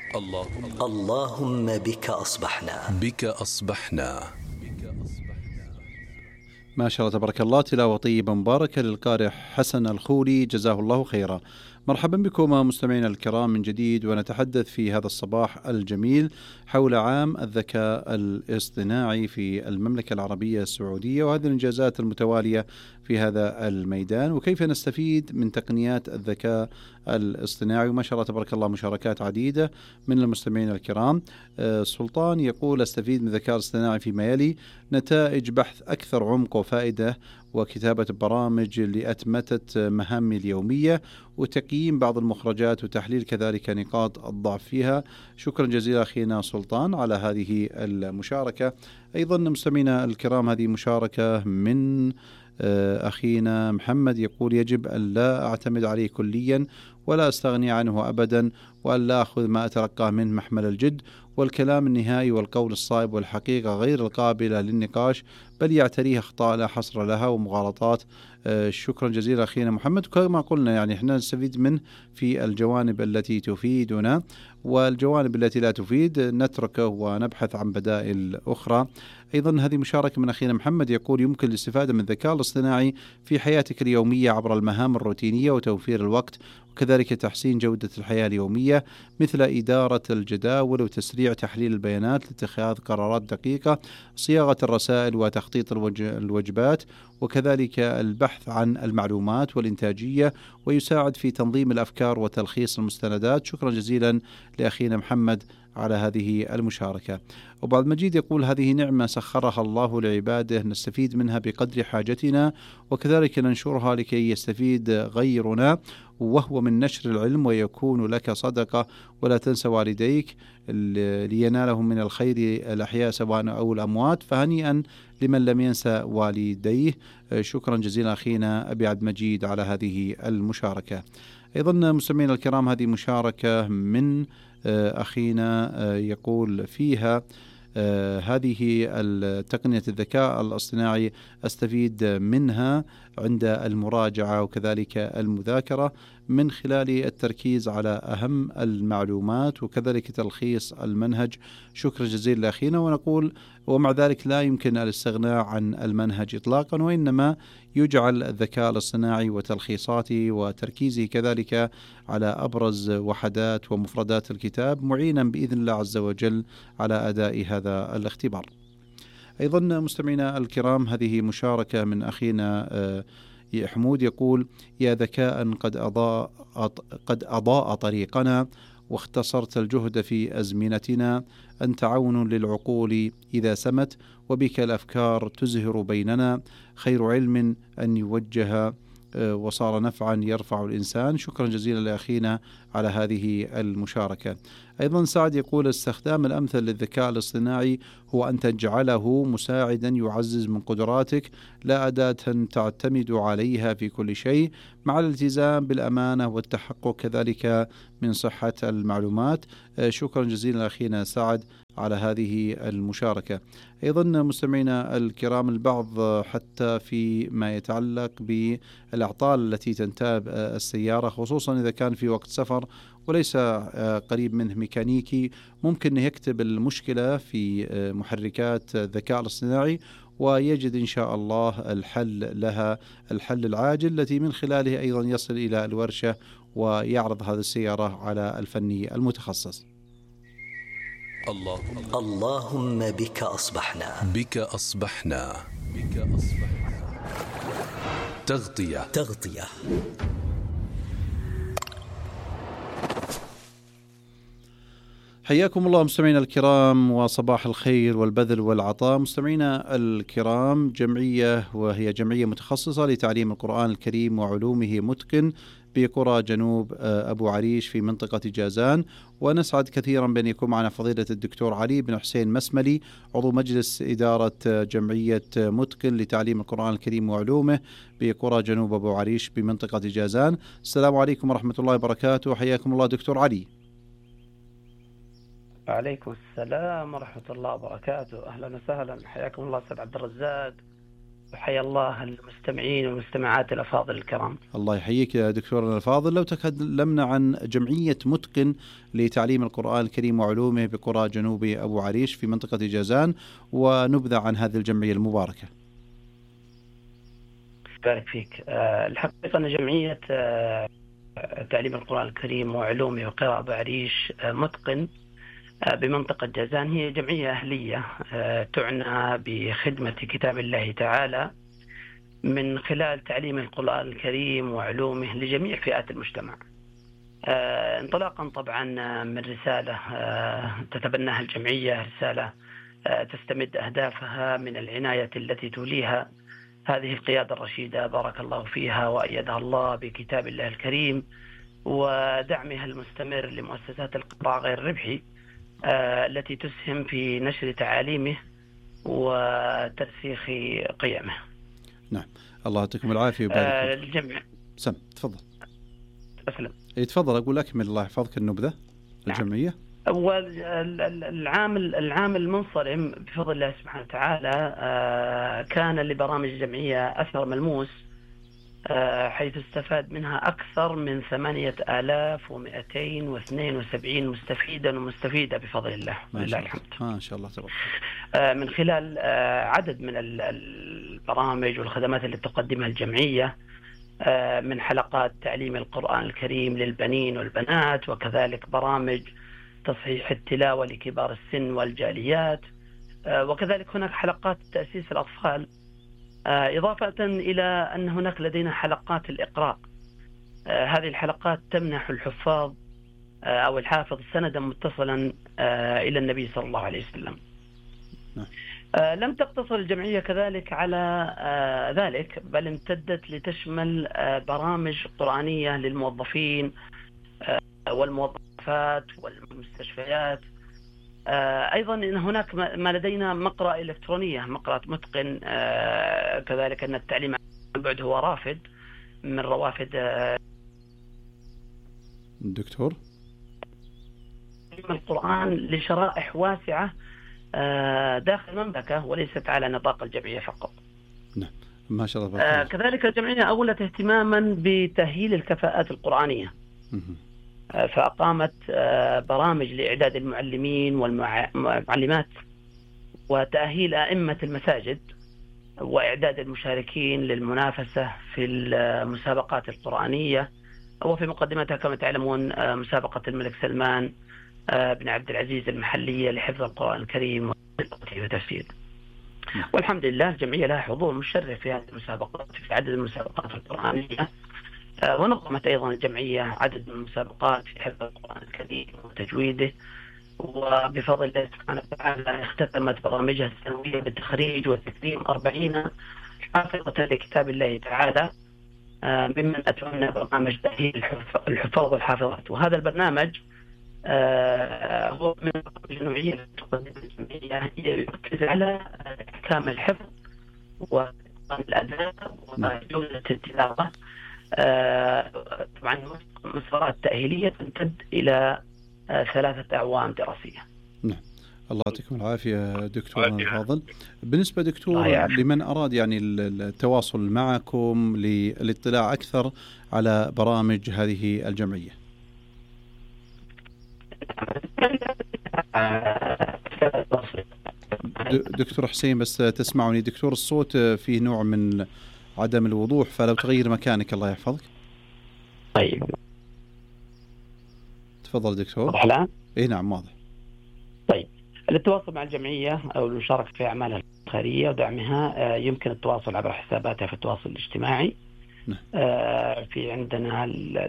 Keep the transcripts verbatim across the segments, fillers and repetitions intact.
اللهم اللهم بك أصبحنا بك أصبحنا. ما شاء الله تبارك الله، تلاوة طيبة مباركة للقارئ حسن الخولي جزاه الله خيرا. مرحبا بكم مستمعينا الكرام من جديد، ونتحدث في هذا الصباح الجميل حول عام الذكاء الاصطناعي في المملكة العربية السعودية، وهذه الإنجازات المتوالية في هذا الميدان، وكيف نستفيد من تقنيات الذكاء الاصطناعي. وما شاء الله تبارك الله مشاركات عديدة من المستمعين الكرام. آه سلطان يقول: استفيد من الذكاء الاصطناعي فيما يلي: نتائج بحث أكثر عمق وفائدة، وكتابة برامج لأتمتة مهامي اليومية، وتقييم بعض المخرجات، وتحليل كذلك نقاط الضعف فيها. شكرا جزيلا أخينا سلطان على هذه المشاركة. أيضا مستمعينا الكرام، هذه مشاركة من أخينا محمد، يقول: يجب أن لا أعتمد عليه كليا ولا أستغني عنه أبدا، وأن لا أخذ ما أتلقاه منه محمل الجد، والكلام النهائي والقول الصائب والحقيقة غير القابلة للنقاش، بل يعتريها أخطاء لا حصر لها ومغالطات. آه شكرا جزيلا أخينا محمد. كما قلنا يعني إحنا نستفيد منه في الجوانب التي تفيدنا، والجوانب التي لا تفيد نتركه ونبحث عن بدائل أخرى. أيضا هذه مشاركة من أخينا محمد، يقول: يمكن الاستفادة من الذكاء الاصطناعي في حياتك اليومية عبر المهام الروتينية وتوفير الوقت، وكذلك تحسين جودة الحياة اليومية، مثل إدارة الجداول وتسريع تحليل البيانات لاتخاذ قرارات دقيقة، صياغة الرسائل وتخطيط الوجبات، وكذلك البحث عن المعلومات والإنتاجية، ويساعد في تنظيم الأفكار وتلخيص المستندات. شكرا جزيلا لأخينا محمد على هذه المشاركة. وبعد مجيد يقول: هذه نعمة سخرها الله لعباده، نستفيد منها بقدر حاجتنا، وكذلك ننشرها لكي يستفيد غيرنا، وهو من نشر العلم ويكون لك صدقة. ولا تنسى والديك لينالهم من الخير الأحياء سواء أو الأموات، فهنيئا لمن لم ينسى والديه. شكرا جزيلا أخينا أبي عبد المجيد على هذه المشاركة. أيضا مستمعينا الكرام، هذه مشاركة من أخينا يقول فيها: آه هذه تقنية الذكاء الاصطناعي أستفيد منها عند المراجعة وكذلك المذاكرة، من خلال التركيز على أهم المعلومات وكذلك تلخيص المنهج. شكرا جزيلا لأخينا. ونقول: ومع ذلك لا يمكن الاستغناء عن المنهج إطلاقا، وإنما يجعل الذكاء الاصطناعي وتلخيصاته وتركيزه كذلك على أبرز وحدات ومفردات الكتاب معينا بإذن الله عز وجل على أداء هذا الاختبار. أيضا مستمعينا الكرام، هذه مشاركة من أخينا حمود، يقول: يا ذكاء قد أضاء قد أضاء طريقنا واختصرت الجهد في أزمنتنا، أنت عون للعقول إذا سمت، وبك الأفكار تزهر بيننا، خير علم أن يوجه وصار نفعا يرفع الإنسان. شكرا جزيلا لأخينا على هذه المشاركة. أيضا سعد يقول: استخدام الأمثل للذكاء الاصطناعي هو أن تجعله مساعدا يعزز من قدراتك، لا أداة تعتمد عليها في كل شيء، مع الالتزام بالأمانة والتحقق كذلك من صحة المعلومات. شكرا جزيلا أخينا سعد على هذه المشاركة. أيضا مستمعينا الكرام، البعض حتى في ما يتعلق بالأعطال التي تنتاب السيارة، خصوصا إذا كان في وقت سفر وليس قريب منه ميكانيكي، ممكن يكتب المشكلة في محركات الذكاء الاصطناعي ويجد إن شاء الله الحل لها، الحل العاجل التي من خلاله أيضا يصل إلى الورشة ويعرض هذه السيارة على الفني المتخصص. اللهم اللهم بك أصبحنا بك أصبحنا بك أصبحنا. تغطية تغطية حياكم الله مستمعينا الكرام، وصباح الخير والبذل والعطاء. مستمعينا الكرام، جمعية وهي جمعية متخصصة لتعليم القرآن الكريم وعلومه متقن بقرى جنوب أبو عريش في منطقة جازان، ونسعد كثيرا بأن يكون معنا فضيلة الدكتور علي بن حسين مسملي، عضو مجلس إدارة جمعية متقن لتعليم القرآن الكريم وعلومه بقرى جنوب أبو عريش بمنطقة جازان. السلام عليكم ورحمة الله وبركاته. حياكم الله دكتور علي. وعليكم السلام ورحمة الله وبركاته. أهلا وسهلا، حياكم الله أستاذ عبد الرزاق. حيا الله المستمعين والمستمعات الأفاضل الكرام. الله يحييك يا دكتورنا الفاضل. لو تكلمنا عن جمعية متقن لتعليم القرآن الكريم وعلومه بقرى جنوب أبو عريش في منطقة جازان، ونبذة عن هذه الجمعية المباركة. بارك فيك. أه الحقيقة أن جمعية أه تعليم القرآن الكريم وعلومه وقرى أبو عريش أه متقن أه بمنطقة جازان هي جمعية أهلية أه تعنى بخدمة كتاب الله تعالى من خلال تعليم القرآن الكريم وعلومه لجميع فئات المجتمع. أه انطلاقا طبعا من رسالة أه تتبناها الجمعية، رسالة أه تستمد أهدافها من العناية التي توليها هذه القيادة الرشيدة بارك الله فيها وأيدها الله بكتاب الله الكريم، ودعمها المستمر لمؤسسات القطاع غير الربحي آه التي تسهم في نشر تعاليمه وترسيخ قيمه. نعم، الله يعطيكم العافية ويبارك آه الجمع. سم تفضل. أسلم. تفضل، أقول أكمل الله يحفظك النبذة. نعم. الجمعية والعام العام المنصرم بفضل الله سبحانه وتعالى كان لبرامج الجمعية أثر ملموس، حيث استفاد منها أكثر من ثمانية آلاف ومئتين واثنين وسبعين مستفيدا ومستفيدة بفضل الله. لله الحمد. ما شاء الله تبارك. من خلال عدد من البرامج والخدمات اللي تقدمها الجمعية من حلقات تعليم القرآن الكريم للبنين والبنات، وكذلك برامج تصحيح التلاوة لكبار السن والجاليات، وكذلك هناك حلقات تأسيس الأطفال، إضافة إلى أن هناك لدينا حلقات الإقراء. هذه الحلقات تمنح الحفاظ أو الحافظ سندا متصلا إلى النبي صلى الله عليه وسلم. لم تقتصر الجمعية كذلك على ذلك، بل امتدت لتشمل برامج قرآنية للموظفين والموظفات والمستشفيات. أيضا إن هناك ما لدينا مقرأة إلكترونية، مقرأة متقن، كذلك أن التعليم عن بعد هو رافد من روافد الدكتور القرآن لشرائح واسعة داخل المملكة وليست على نطاق الجمعية فقط. نعم، ما شاء الله. آه كذلك الجمعية أولت اهتماما بتأهيل الكفاءات القرآنية، آه فأقامت آه برامج لإعداد المعلمين والمعلمات وتأهيل أئمة المساجد وإعداد المشاركين للمنافسة في المسابقات القرآنية، وفي مقدمتها كما تعلمون آه مسابقة الملك سلمان بن عبد العزيز المحلية لحفظ القرآن الكريم وتفسيره. والحمد لله الجمعية لها حضور مشرف في هذه المسابقات، في عدد المسابقات القرآنية، ونظمت أيضا الجمعية عدد من المسابقات في حفظ القرآن الكريم وتجويده، وبفضل الله سبحانه وتعالى اختتمت برامجها السنوية بالتخريج وتكريم أربعين حافظة لكتاب الله تعالى، ممن أتمنى برنامج تأهيل الحفاظ والحافظات. وهذا البرنامج آه هو من البرامج النوعية التي تقدم الجمعية، يركز على أحكام الحفظ والأداء وجودة التلاوة. آه طبعا مسارات تأهيلية تمتد إلى آه ثلاثة أعوام دراسية. نعم، الله يعطيكم العافية دكتورنا الفاضل. بالنسبة دكتور لمن أراد يعني التواصل معكم للاطلاع أكثر على برامج هذه الجمعية. دكتور حسين، بس تسمعني دكتور، الصوت فيه نوع من عدم الوضوح، فلو تغير مكانك الله يحفظك. طيب تفضل دكتور. واضح الآن؟ إيه نعم واضح. طيب، للتواصل مع الجمعية أو المشاركة في أعمالها الخيرية ودعمها يمكن التواصل عبر حساباتها في التواصل الاجتماعي. نعم. في عندنا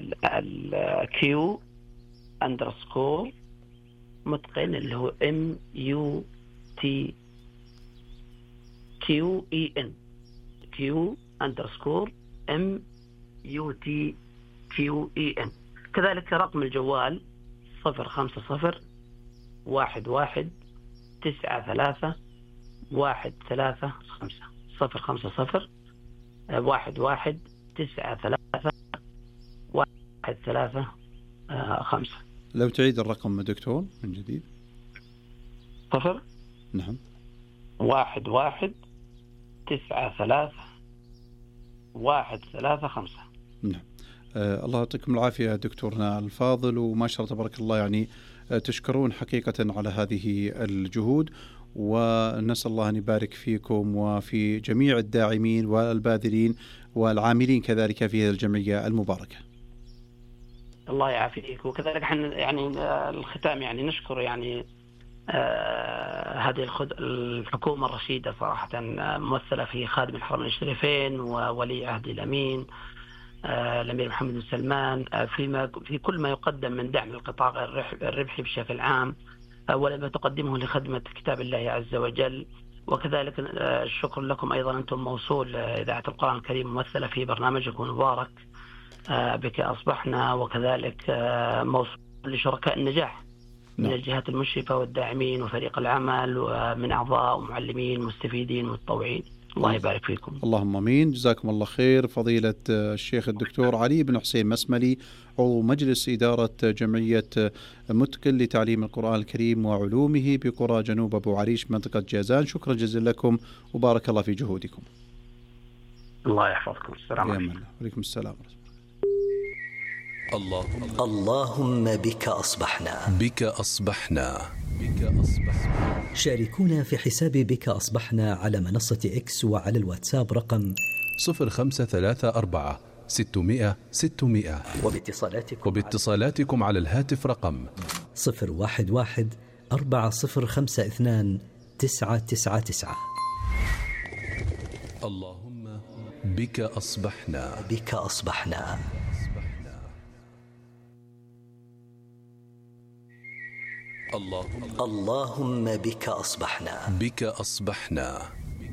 الكيو أندرسكور متقن اللي هو M U T Q E N Q underscore M U T Q E N. كذلك رقم الجوال صفر خمسة صفر واحد واحد تسعة ثلاثة واحد ثلاثة خمسة صفر خمسة صفر واحد واحد تسعة ثلاثة واحد ثلاثة خمسة. لو تعيد الرقم دكتور من جديد. صفر نعم واحد واحد تسعة ثلاثة واحد ثلاثة خمسة. نعم. آه الله يعطيكم العافية دكتورنا الفاضل، وما شاء الله تبارك الله، يعني آه تشكرون حقيقة على هذه الجهود، ونسأل الله أن يبارك فيكم وفي جميع الداعمين والباذلين والعاملين كذلك في هذه الجمعية المباركة. الله يعافيك. وكذلك احنا يعني الختام يعني نشكر يعني آه هذه الحكومة الرشيدة صراحة، ممثلة في خادم الحرمين الشريفين وولي عهد الأمين آه الأمير محمد بن سلمان آه فيما في كل ما يقدم من دعم القطاع الربحي بشكل عام، ولما تقدمه لخدمة كتاب الله عز وجل. وكذلك الشكر لكم أيضا، أنتم موصول إذاعة القرآن الكريم ممثلة في برنامجكم المبارك بك أصبحنا، وكذلك موصول لشركاء النجاح من الجهات المشرفة والداعمين وفريق العمل ومن أعضاء ومعلمين مستفيدين ومتطوعين. الله يبارك فيكم. اللهم امين. جزاكم الله خير فضيلة الشيخ الدكتور علي بن حسين مسملي، عضو مجلس إدارة جمعية متقن لتعليم القرآن الكريم وعلومه بقرى جنوب أبو عريش منطقة جازان. شكرا جزيلا لكم وبارك الله في جهودكم. الله يحفظكم. السلام عليكم. وعليكم السلام. اللهم اللهم بك أصبحنا بك أصبحنا بك أصبحنا. شاركونا في حساب بك أصبحنا على منصة إكس وعلى الواتساب رقم صفر خمسة ثلاثة أربعة ستمائة ستمائة، وباتصالاتكم وباتصالاتكم على الهاتف رقم صفر واحد واحد أربعة صفر خمسة اثنان تسعة تسعة تسعة. اللهم بك أصبحنا بك أصبحنا. اللهم اللهم بك أصبحنا بك أصبحنا.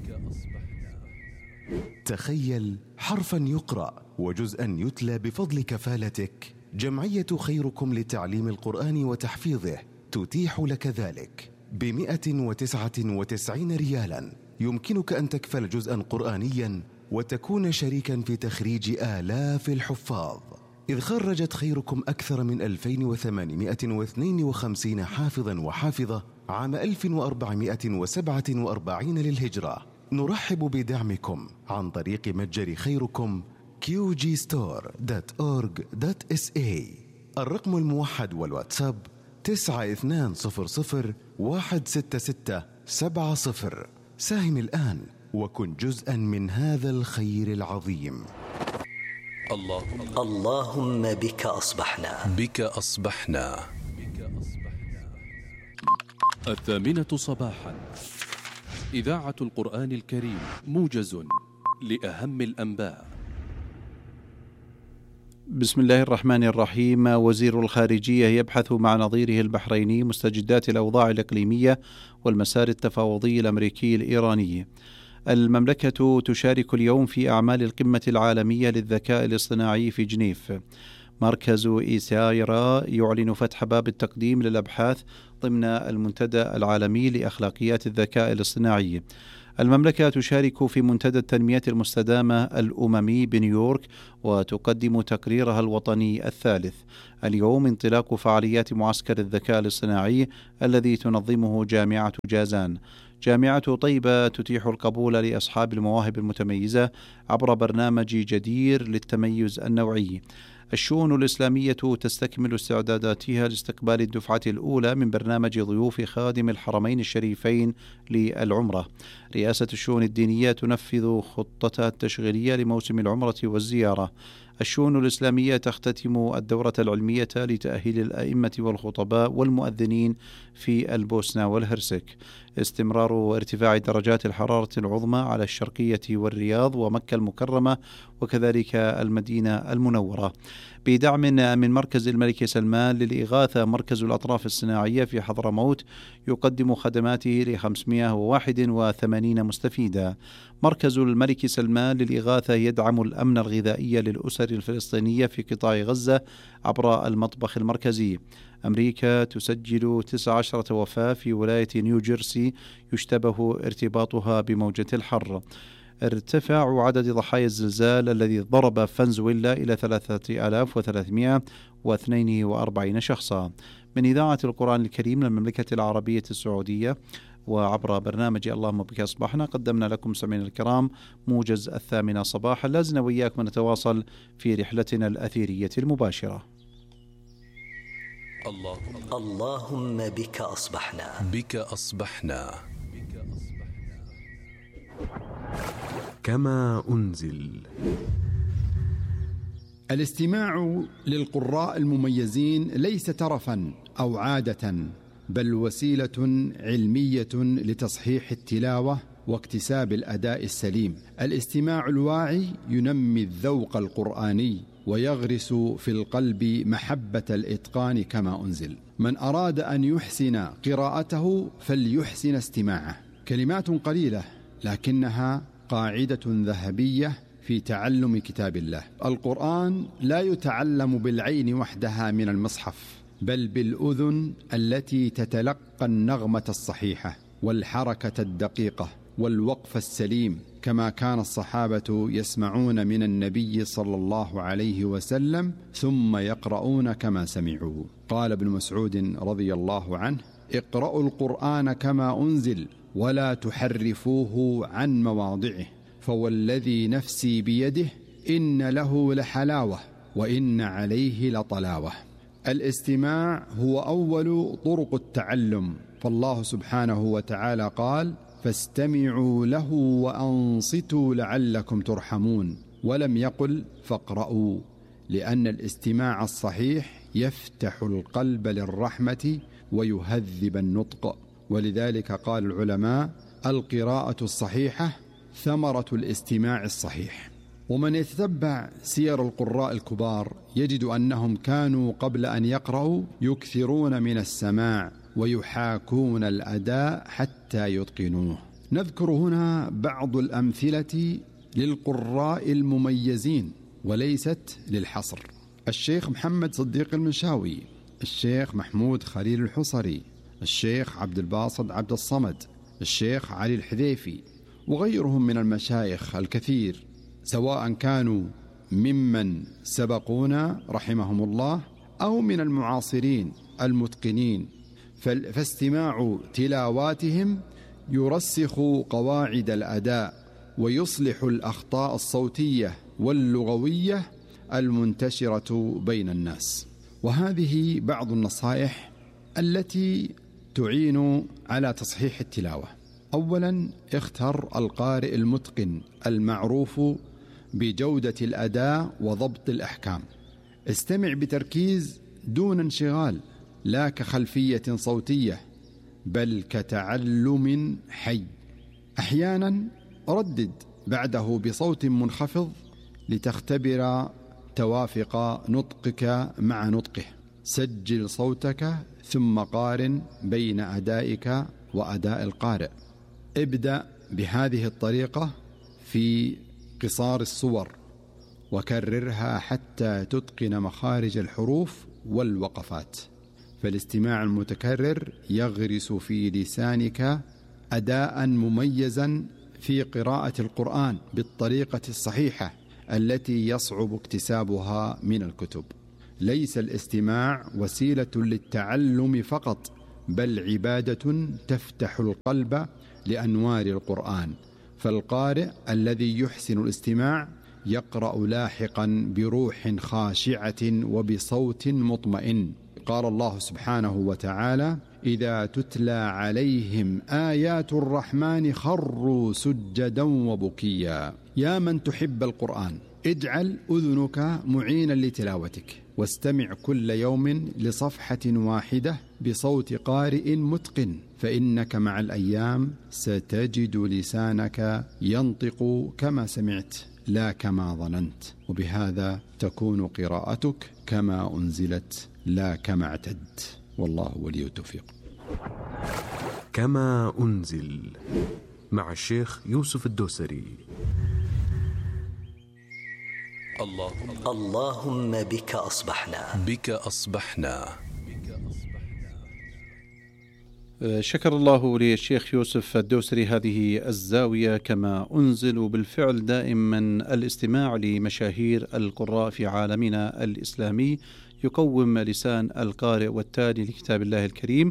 تخيل حرفا يقرأ وجزءا يتلى بفضل كفالتك. جمعية خيركم لتعليم القرآن وتحفيظه تتيح لك ذلك بمئة وتسعة وتسعين ريالا. يمكنك أن تكفل جزءا قرآنيا وتكون شريكا في تخريج آلاف الحفاظ، إذ خرجت خيركم أكثر من ألفين وثمانمائة واثنين وخمسين حافظا وحافظة عام ألف وأربعمائة وسبعة وأربعين للهجرة. نرحب بدعمكم عن طريق متجر خيركم كيو جي ستور دوت أورج دوت إس إيه. الرقم الموحد والواتساب تسعة اثنان صفر صفر واحد ستة ستة سبعة صفر. ساهم الآن وكن جزءا من هذا الخير العظيم. اللهم اللهم بك أصبحنا بك أصبحنا. الثامنة صباحا، إذاعة القرآن الكريم، موجز لأهم الأنباء. بسم الله الرحمن الرحيم. وزير الخارجية يبحث مع نظيره البحريني مستجدات الأوضاع الإقليمية والمسار التفاوضي الأمريكي الإيراني. المملكة تشارك اليوم في أعمال القمة العالمية للذكاء الاصطناعي في جنيف. مركز إيسايرا يعلن فتح باب التقديم للأبحاث ضمن المنتدى العالمي لأخلاقيات الذكاء الاصطناعي. المملكة تشارك في منتدى التنمية المستدامة الأممي بنيويورك وتقدم تقريرها الوطني الثالث. اليوم انطلاق فعاليات معسكر الذكاء الاصطناعي الذي تنظمه جامعة جازان. جامعة طيبة تتيح القبول لأصحاب المواهب المتميزة عبر برنامج جدير للتميز النوعي. الشؤون الإسلامية تستكمل استعداداتها لاستقبال الدفعة الأولى من برنامج ضيوف خادم الحرمين الشريفين للعمرة. رئاسة الشؤون الدينية تنفذ خطتها التشغيلية لموسم العمرة والزيارة. الشؤون الإسلامية تختتم الدورة العلمية لتأهيل الأئمة والخطباء والمؤذنين في البوسنة والهرسك. استمرار ارتفاع درجات الحرارة العظمى على الشرقية والرياض ومكة المكرمة وكذلك المدينة المنورة. بدعم من مركز الملك سلمان للإغاثة، مركز الأطراف الصناعية في حضرموت يقدم خدماته ل خمسمائة وواحد وثمانين مستفيدا. مركز الملك سلمان للإغاثة يدعم الأمن الغذائي للأسر الفلسطينية في قطاع غزة عبر المطبخ المركزي. أمريكا تسجل تسعة عشر وفاة في ولاية نيوجيرسي يشتبه ارتباطها بموجة الحر. ارتفاع عدد ضحايا الزلزال الذي ضرب فنزويلا إلى ثلاثة آلاف وثلاثمائة واثنين وأربعين شخصا. من إذاعة القرآن الكريم للمملكة العربية السعودية، وعبر برنامج اللهم بك أصبحنا قدمنا لكم سمعنا الكرام موجز الثامنة صباحا. لازلنا وإياكم نتواصل في رحلتنا الأثيرية المباشرة. اللهم بك أصبحنا بك أصبحنا كما أنزل. الاستماع للقراء المميزين ليس ترفا أو عادة، بل وسيلة علمية لتصحيح التلاوة واكتساب الأداء السليم. الاستماع الواعي ينمي الذوق القرآني ويغرس في القلب محبة الإتقان كما أنزل. من أراد أن يحسن قراءته فليحسن استماعه. كلمات قليلة لكنها قاعدة ذهبية في تعلم كتاب الله. القرآن لا يتعلم بالعين وحدها من المصحف، بل بالأذن التي تتلقى النغمة الصحيحة والحركة الدقيقة والوقف السليم، كما كان الصحابة يسمعون من النبي صلى الله عليه وسلم ثم يقرؤون كما سمعوا. قال ابن مسعود رضي الله عنه: اقرأوا القرآن كما أنزل ولا تحرفوه عن مواضعه، فوالذي نفسي بيده إن له لحلاوة وإن عليه لطلاوة. الاستماع هو أول طرق التعلم، فالله سبحانه وتعالى قال: فاستمعوا له وأنصتوا لعلكم ترحمون، ولم يقل فاقرؤوا، لأن الاستماع الصحيح يفتح القلب للرحمة ويهذب النطق. ولذلك قال العلماء: القراءة الصحيحة ثمرة الاستماع الصحيح. ومن يتتبع سير القراء الكبار يجد أنهم كانوا قبل أن يقرأوا يكثرون من السماع ويحاكون الأداء حتى يتقنوه. نذكر هنا بعض الأمثلة للقراء المميزين وليست للحصر: الشيخ محمد صديق المنشاوي، الشيخ محمود خليل الحصري، الشيخ عبد الباسط عبد الصمد، الشيخ علي الحذيفي، وغيرهم من المشايخ الكثير، سواء كانوا ممن سبقونا رحمهم الله أو من المعاصرين المتقنين. فاستماع تلاواتهم يرسخ قواعد الأداء ويصلح الأخطاء الصوتية واللغوية المنتشرة بين الناس. وهذه بعض النصائح التي تعين على تصحيح التلاوة. أولا، اختر القارئ المتقن المعروف بجودة الأداء وضبط الأحكام. استمع بتركيز دون انشغال، لا كخلفية صوتية بل كتعلم حي. أحيانا ردد بعده بصوت منخفض لتختبر توافق نطقك مع نطقه. سجل صوتك ثم قارن بين أدائك وأداء القارئ. ابدأ بهذه الطريقة في قصار الصور وكررها حتى تتقن مخارج الحروف والوقفات. فالاستماع المتكرر يغرس في لسانك أداء مميزا في قراءة القرآن بالطريقة الصحيحة التي يصعب اكتسابها من الكتب. ليس الاستماع وسيلة للتعلم فقط، بل عبادة تفتح القلب لأنوار القرآن. فالقارئ الذي يحسن الاستماع يقرأ لاحقا بروح خاشعة وبصوت مطمئن. قال الله سبحانه وتعالى: إذا تتلى عليهم آيات الرحمن خروا سجدا وبكيا. يا من تحب القرآن، اجعل أذنك معينا لتلاوتك، واستمع كل يوم لصفحة واحدة بصوت قارئ متقن، فإنك مع الأيام ستجد لسانك ينطق كما سمعت لا كما ظننت، وبهذا تكون قراءتك كما أنزلت لا كما اعتدت. والله ولي التوفيق. كما أنزل مع الشيخ يوسف الدوسري. اللهم بك أصبحنا بك أصبحنا. شكر الله للشيخ يوسف الدوسري هذه الزاوية كما أنزل. وبالفعل دائما الاستماع لمشاهير القراء في عالمنا الإسلامي يقوم لسان القارئ والتالي لكتاب الله الكريم،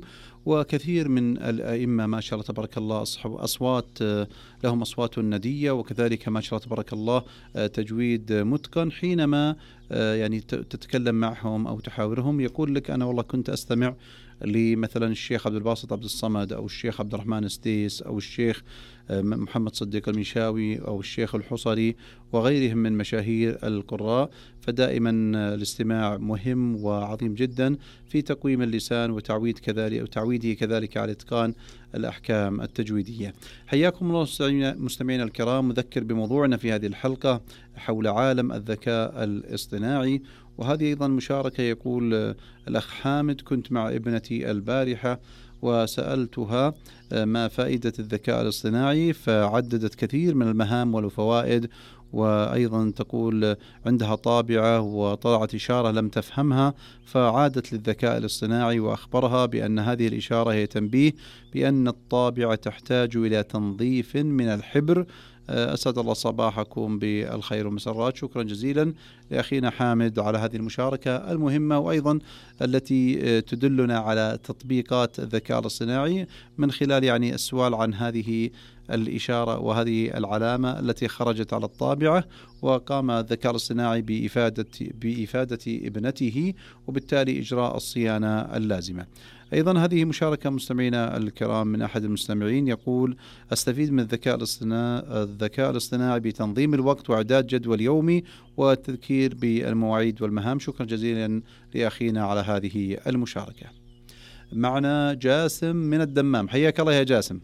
وكثير من الأئمة ما شاء الله تبارك الله أصوات لهم أصوات ندية، وكذلك ما شاء الله تبارك الله تجويد متقن. حينما يعني تتكلم معهم أو تحاورهم يقول لك أنا والله كنت أستمع لمثلا الشيخ عبد الباسط عبد الصمد أو الشيخ عبد الرحمن السديس أو الشيخ محمد صديق المنشاوي أو الشيخ الحصري وغيرهم من مشاهير القراء. فدائما الاستماع مهم وعظيم جدا في تقويم اللسان وتعويد كذلك وتعويده كذلك على إتقان الأحكام التجويدية. حياكم الله مستمعينا الكرام. مذكر بموضوعنا في هذه الحلقة حول عالم الذكاء الاصطناعي، وهذه أيضا مشاركة. يقول الأخ حامد: كنت مع ابنتي البارحة وسألتها ما فائدة الذكاء الاصطناعي، فعددت كثير من المهام والفوائد، وأيضا تقول عندها طابعة وطلعت إشارة لم تفهمها، فعادت للذكاء الاصطناعي وأخبرها بأن هذه الإشارة هي تنبيه بأن الطابعة تحتاج إلى تنظيف من الحبر. أسعد الله صباحكم بالخير والمسرات. شكرا جزيلا لأخينا حامد على هذه المشاركة المهمة، وأيضا التي تدلنا على تطبيقات الذكاء الاصطناعي من خلال يعني السؤال عن هذه الإشارة وهذه العلامة التي خرجت على الطابعة، وقام الذكاء الاصطناعي بإفادة, بإفادة ابنته وبالتالي إجراء الصيانة اللازمة. أيضا هذه مشاركة مستمعينا الكرام من أحد المستمعين يقول: أستفيد من الذكاء الاصطناعي الذكاء الاصطناعي بتنظيم الوقت وإعداد جدول يومي والتذكير بالمواعيد والمهام. شكرا جزيلا لأخينا على هذه المشاركة. معنا جاسم من الدمام. حياك الله يا جاسم.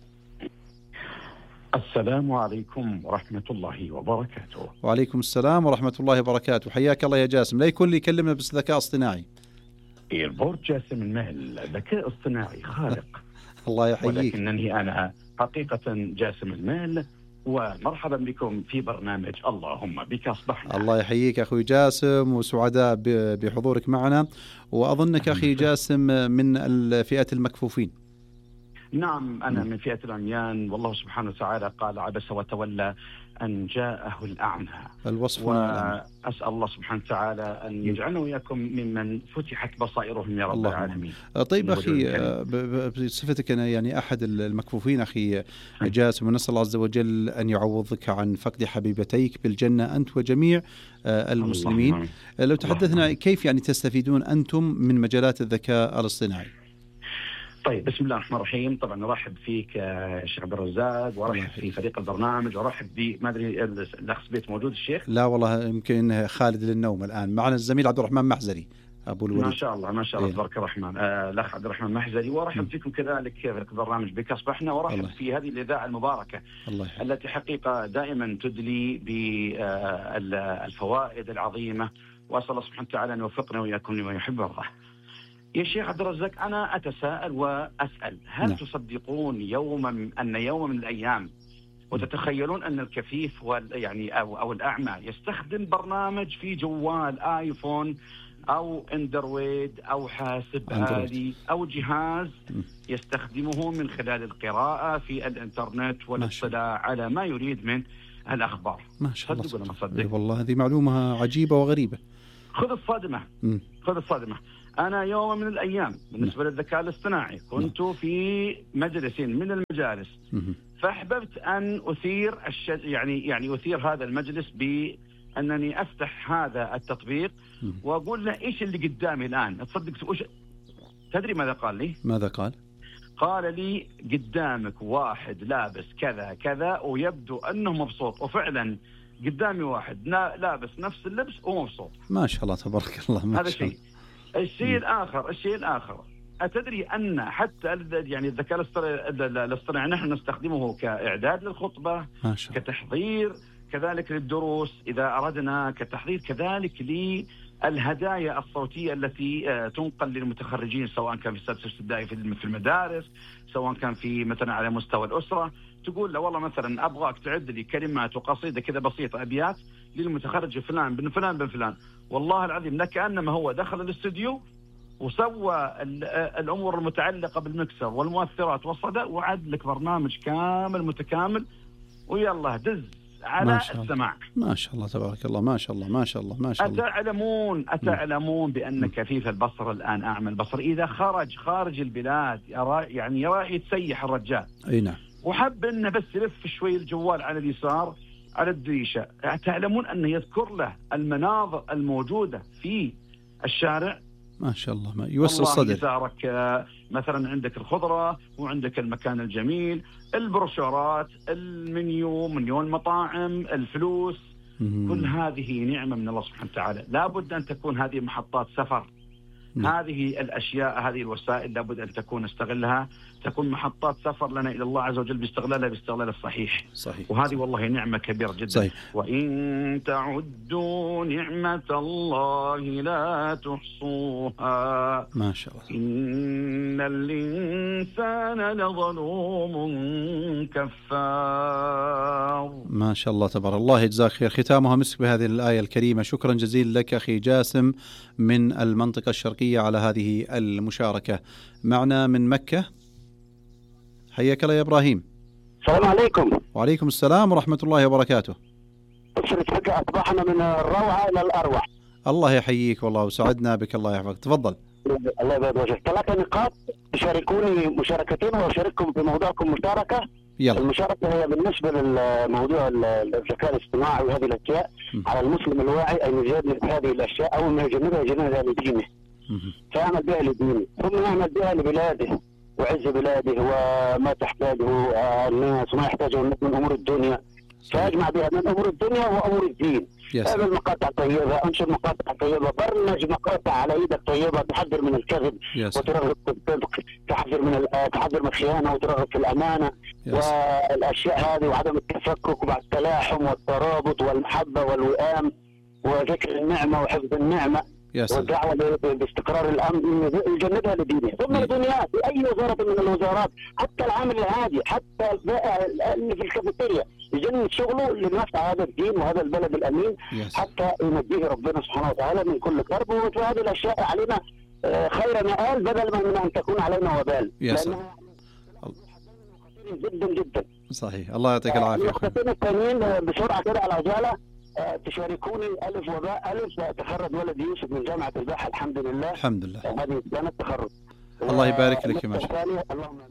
السلام عليكم ورحمة الله وبركاته. وعليكم السلام ورحمة الله وبركاته. حياك الله يا جاسم. لا يكون لي يكلمنا بس ذكاء اصطناعي. البورد جاسم المهل ذكاء اصطناعي خارق. الله يحييك. ولكنني أنا حقيقة جاسم المهل، ومرحبا بكم في برنامج اللهم بك أصبحنا. الله يحييك أخوي جاسم، وسعداء بحضورك معنا. وأظنك أخي جاسم من الفئة المكفوفين. نعم، أنا من فئة العميان، والله سبحانه وتعالى قال: عبس وتولى أن جاءه الأعمى. الوصف. وأسأل الله سبحانه وتعالى أن يجعلنا وإياكم ممن فتحت بصائرهم يا رب الله العالمين. طيب أخي، بصفتك أنا يعني أحد المكفوفين أخي جاسم، ونسأل الله عز وجل أن يعوضك عن فقد حبيبتيك بالجنة أنت وجميع المسلمين. الله. لو تحدثنا الله. كيف يعني تستفيدون أنتم من مجالات الذكاء الاصطناعي؟ طيب، بسم الله الرحمن الرحيم. طبعا ارحب فيك شيخ عبد الرزاق، وارحب في فريق البرنامج، وارحب ب ما ادري الاخ سبيت موجود الشيخ؟ لا والله يمكن خالد للنوم الان. معنا الزميل عبد الرحمن محزري ابو الوليد. ما شاء الله ما شاء الله تبارك الرحمن. الاخ عبد الرحمن محزري، وارحب فيكم كذلك في البرنامج بك اصبحنا، وارحب في هذه الاذاعه المباركه الله التي حقيقه دائما تدلي بالفوائد العظيمه، واسال الله سبحانه وتعالى ان يوفقنا واياكم لما يحب الله. يا شيخ عبد الرزاق، أنا أتساءل وأسأل: هل نعم. تصدقون يوما أن يوم من الأيام وتتخيلون أن الكفيف يعني أو, أو الأعمى يستخدم برنامج في جوال آيفون أو اندرويد أو حاسب آلي أو جهاز يستخدمه من خلال القراءة في الإنترنت والاطلاع على ما يريد من الأخبار؟ ما شاء الله. صدق ولا ما صدق؟ والله هذه معلومة عجيبة وغريبة. خذ الصدمة م. خذ الصدمة. أنا يوم من الأيام بالنسبة للذكاء الاصطناعي كنت في مجلس من المجالس، فأحببت أن أثير الش... يعني يعني أثير هذا المجلس بأنني أفتح هذا التطبيق وأقول له إيش اللي قدامي الآن. تصدق وش... تدري ماذا قال لي؟ ماذا قال؟ قال لي: قدامك واحد لابس كذا كذا ويبدو أنه مبسوط، وفعلا قدامي واحد لابس نفس اللبس ومبسوط. ما شاء الله تبارك الله. ما هذا شيء. الشيء الآخر الشيء الآخر أتدري أن حتى يعني الذكاء الاصطناعي نحن نستخدمه كإعداد للخطبة، كتحضير كذلك للدروس إذا أردنا، كتحضير كذلك للهدايا الصوتية التي تنقل للمتخرجين، سواء كان في السادس الابتدائي في المدارس، سواء كان في مثلا على مستوى الأسرة. تقول له والله مثلا أبغاك تعد لي كلمات وقصيدة كذا بسيطة، أبيات للمتخرج فلان بن فلان بن فلان. والله العظيم لكأنما هو دخل الاستوديو وسوى الأمور المتعلقة بالمكسر والمؤثرات والصدى، وعد لك برنامج كامل متكامل، ويلا دز على ما السماع. ما شاء الله تبارك الله، ما شاء الله ما شاء الله ما شاء الله. أتعلمون أتعلمون بأن كفيف البصر الآن أعمى البصر إذا خرج خارج البلاد يرى يعني يرى يتسيح الرجال. أي نعم. وحب إنه بس يلف شوي الجوال على اليسار على الدريشة، تعلمون أنه يذكر له المناظر الموجودة في الشارع. ما شاء الله، ما يوسع الصدر. يسارك مثلا عندك الخضرة وعندك المكان الجميل، البروشورات، المنيو، منيو المطاعم، الفلوس، مم. كل هذه نعمة من الله سبحانه وتعالى. لابد أن تكون هذه محطات سفر. مم. هذه الأشياء، هذه الوسائل لابد أن تكون نستغلها، تكون محطات سفر لنا إلى الله عز وجل باستغلالها باستغلال الصحيح. صحيح. وهذه والله نعمة كبيرة جدا. صحيح. وإن تعدوا نعمة الله لا تحصوها. ما شاء الله. إن الإنسان لظلوم كفار. ما شاء الله تبارك الله، يجزاك خير. ختامها مسك بهذه الآية الكريمة. شكرا جزيلا لك أخي جاسم من المنطقة الشرقية على هذه المشاركة. معنا من مكة، حياك الله يا إبراهيم. السلام عليكم. وعليكم السلام ورحمة الله وبركاته. أصبحنا من الروعة إلى الأروع. الله يحييك والله وسعدنا بك، الله يحفظك. تفضل. الله يبارك وجهك. ثلاثة نقاط تشاركوني مشاركتين وأشارككم في موضوعكم مشاركة. يلا. المشاركة هي بالنسبة للموضوع الذكاء الاصطناعي وهذه الأشياء. م. على المسلم الواعي أن يجنب هذه الأشياء، أول ما يجنبها يجنبها لدينه، فيعمل بها لدينه، ثم يعمل بها لبلاده وعز بلاده وما تحتاجه الناس وما يحتاجه الناس من أمور الدنيا، فيجمع بها من أمور الدنيا وأمور الدين. هذا المقاطع طيبة، أنشر مقاطع طيبة، برنج مقاطع على إيدك طيبة، تحذر من الكذب وترغب في الصدق، تحذر من تحذر من الخيانة وترغب في الأمانة والأشياء هذه، وعدم التفكك وبعد التلاحم والترابط والمحبة والوئام وذكر النعمة وحفظ النعمة والدعوة باستقرار الأمن، يجنبها لدينه. ثم الدنيا في أي وزارة من الوزارات، حتى العامل العادي، حتى البائع اللي في الكافيتيريا يجنب شغله لنفع هذا الدين وهذا البلد الأمين، حتى ينجيه ربنا سبحانه وتعالى من كل كرب. وهذه الأشياء علينا خير مآل بدل من أن تكون علينا وبال، لأنها جدا جدا. صحيح. الله يعطيك العافية. النقطتين الثانيين بسرعة كده على عجالة. تشاركوني ألف وباء ألف. تخرج ولد يوسف من جامعة الباحة الحمد لله. الحمد لله. هذه سنة التخرج. الله يبارك لك يا ما شاء الله.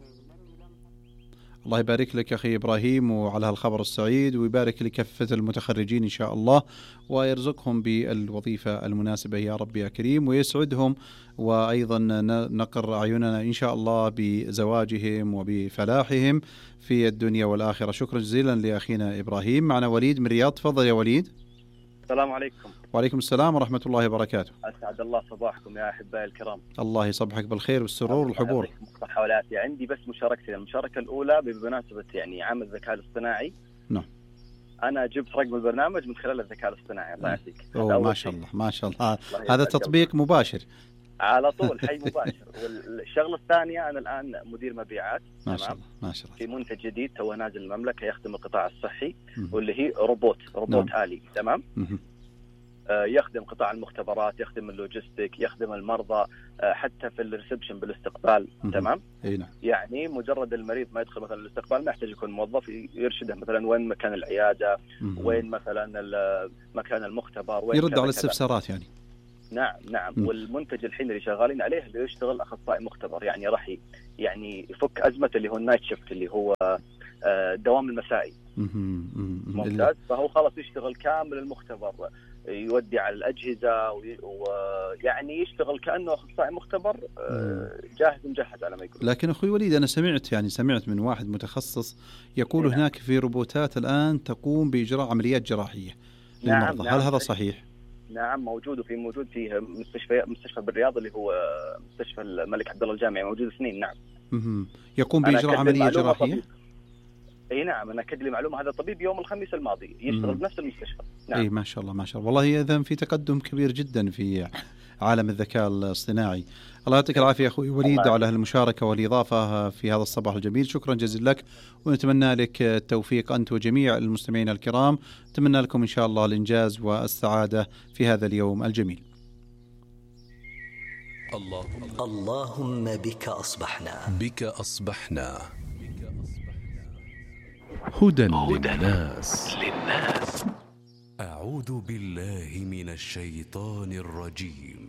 الله يبارك لك أخي إبراهيم وعلى هالخبر السعيد، ويبارك لكافة المتخرجين إن شاء الله، ويرزقهم بالوظيفة المناسبة يا رب يا كريم، ويسعدهم، وأيضا نقر أعيننا إن شاء الله بزواجهم وبفلاحهم في الدنيا والآخرة. شكرا جزيلا لأخينا إبراهيم. معنا وليد من رياض. تفضل يا وليد. السلام عليكم. وعليكم السلام ورحمة الله وبركاته. أسعد الله صباحكم يا أحبائي الكرام. الله يصبحك بالخير والسرور والحبور. الصحة والعافية. عندي بس مشاركتين. المشاركة الأولى بمناسبة يعني عام الذكاء الاصطناعي. نعم. أنا جبت رقم البرنامج من خلال الذكاء الاصطناعي. الله يعافيك. ما شاء الله ما شاء الله. هذا تطبيق مباشر على طول، حي مباشر. والشغلة الثانية، أنا الآن مدير مبيعات. ما شاء الله ما شاء الله. في منتج جديد تو نازل المملكة يخدم القطاع الصحي، واللي هي روبوت روبوت نعم. آلي. تمام. م- يخدم قطاع المختبرات، يخدم اللوجستيك، يخدم المرضى، حتى في الريسبشن بالاستقبال. م- تمام. اي نعم. يعني مجرد المريض ما يدخل مثلا الاستقبال ما يحتاج يكون موظف، يرشده مثلا وين مكان العيادة، م- وين مثلا مكان المختبر، وين يرد على الاستفسارات يعني. نعم نعم. م- والمنتج الحين اللي شغالين عليه اللي يشتغل أخصائي مختبر، يعني راح يعني يفك أزمة اللي هو النايت شيفت اللي هو الدوام المسائي. ممتاز. فهو خلاص يشتغل كامل المختبر، يودي على الأجهزة ويعني يشتغل كأنه أخصائي مختبر جاهز مجهز على ما يقول. لكن أخوي وليد أنا سمعت يعني سمعت من واحد متخصص يقول نعم. هناك في روبوتات الآن تقوم بإجراء عمليات جراحية نعم للمرضى. نعم. هل هذا صحيح؟ نعم موجود، وفي موجود فيه مستشفى مستشفى بالرياض اللي هو مستشفى الملك عبد الله الجامعي موجود سنين. نعم. مم. يقوم بإجراء عملية جراحية. طبيب. اي نعم. انا اكد لي معلومه، هذا طبيب يوم الخميس الماضي يشتغل بنفس المستشفى. نعم. اي ما شاء الله ما شاء الله. والله اذا في تقدم كبير جدا في عالم الذكاء الاصطناعي. الله يعطيك العافيه اخوي وليد على هالمشاركه والاضافه في هذا الصباح الجميل. شكرا جزيلا لك، ونتمنى لك التوفيق انت وجميع المستمعين الكرام. نتمنى لكم ان شاء الله الانجاز والسعاده في هذا اليوم الجميل. الله اللهم بك أصبحنا بك أصبحنا هدى للناس. للناس. أعوذ بالله من الشيطان الرجيم.